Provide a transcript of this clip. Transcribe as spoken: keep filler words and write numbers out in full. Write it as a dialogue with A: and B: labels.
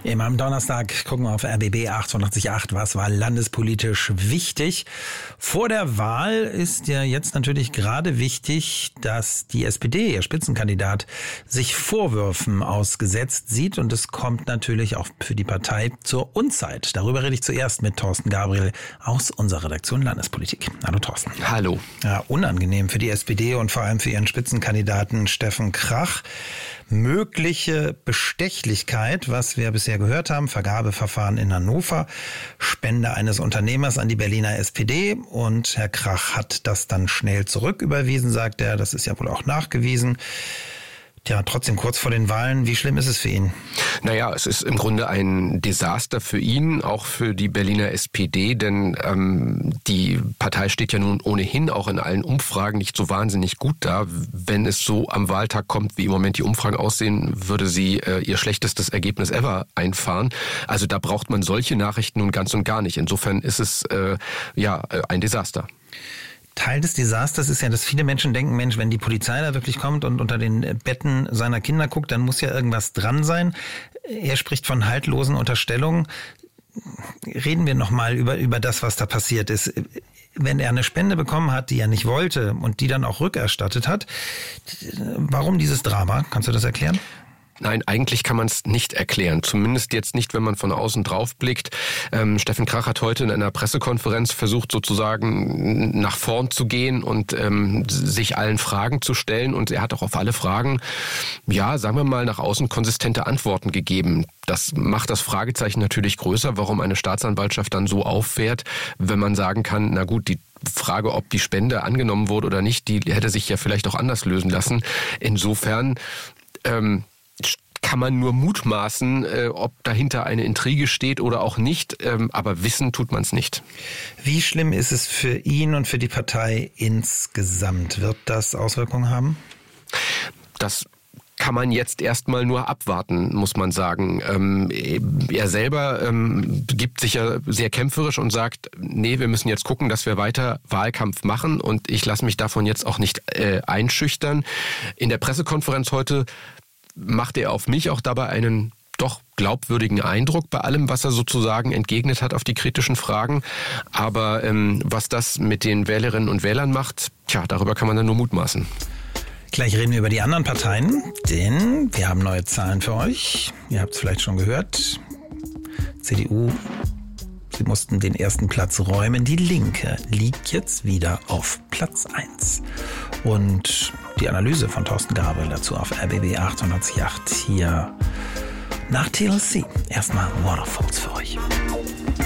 A: Immer am Donnerstag gucken wir auf R B B achtundachtzig Komma acht, was war landespolitisch wichtig. Vor der Wahl ist ja jetzt natürlich gerade wichtig, dass die S P D, ihr Spitzenkandidat, sich Vorwürfen ausgesetzt sieht. Und es kommt natürlich auch für die Partei zur Unzeit. Darüber rede ich zuerst mit Thorsten Gabriel aus unserer Redaktion Landespolitik. Hallo Thorsten.
B: Hallo.
A: Ja, unangenehm für die S P D und vor allem für ihren Spitzenkandidaten Steffen Krach. Mögliche Bestechlichkeit, was wir bisher gehört haben, Vergabeverfahren in Hannover, Spende eines Unternehmers an die Berliner S P D und Herr Krach hat das dann schnell zurücküberwiesen, sagt er, das ist ja wohl auch nachgewiesen. Ja, trotzdem kurz vor den Wahlen, wie schlimm ist es für ihn?
B: Naja, es ist im Grunde ein Desaster für ihn, auch für die Berliner S P D, denn ähm, die Partei steht ja nun ohnehin auch in allen Umfragen nicht so wahnsinnig gut da. Wenn es so am Wahltag kommt, wie im Moment die Umfragen aussehen, würde sie äh, ihr schlechtestes Ergebnis ever einfahren. Also da braucht man solche Nachrichten nun ganz und gar nicht. Insofern ist es äh, ja ein Desaster.
A: Teil des Desasters ist ja, dass viele Menschen denken, Mensch, wenn die Polizei da wirklich kommt und unter den Betten seiner Kinder guckt, dann muss ja irgendwas dran sein. Er spricht von haltlosen Unterstellungen. Reden wir nochmal über, über das, was da passiert ist. Wenn er eine Spende bekommen hat, die er nicht wollte und die dann auch rückerstattet hat, warum dieses Drama? Kannst du das erklären?
B: Nein, eigentlich kann man es nicht erklären. Zumindest jetzt nicht, wenn man von außen drauf blickt. Ähm, Steffen Krach hat heute in einer Pressekonferenz versucht, sozusagen nach vorn zu gehen und ähm, sich allen Fragen zu stellen. Und er hat auch auf alle Fragen, ja, sagen wir mal, nach außen konsistente Antworten gegeben. Das macht das Fragezeichen natürlich größer, warum eine Staatsanwaltschaft dann so auffährt, wenn man sagen kann, na gut, die Frage, ob die Spende angenommen wurde oder nicht, die hätte sich ja vielleicht auch anders lösen lassen. Insofern ähm, kann man nur mutmaßen, äh, ob dahinter eine Intrige steht oder auch nicht, ähm, aber wissen tut man es nicht.
A: Wie schlimm ist es für ihn und für die Partei insgesamt? Wird das Auswirkungen haben?
B: Das kann man jetzt erstmal nur abwarten, muss man sagen. Ähm, er selber ähm, gibt sich ja sehr kämpferisch und sagt, nee, wir müssen jetzt gucken, dass wir weiter Wahlkampf machen und ich lasse mich davon jetzt auch nicht äh, einschüchtern. In der Pressekonferenz heute macht er auf mich auch dabei einen doch glaubwürdigen Eindruck bei allem, was er sozusagen entgegnet hat auf die kritischen Fragen. Aber ähm, was das mit den Wählerinnen und Wählern macht, tja, darüber kann man dann nur mutmaßen.
A: Gleich reden wir über die anderen Parteien, denn wir haben neue Zahlen für euch. Ihr habt es vielleicht schon gehört. C D U, sie mussten den ersten Platz räumen. Die Linke liegt jetzt wieder auf Platz eins. Und die Analyse von Thorsten Gabriel dazu auf R B B achtundachtzig Komma acht hier nach T L C. Erstmal Waterfalls für euch.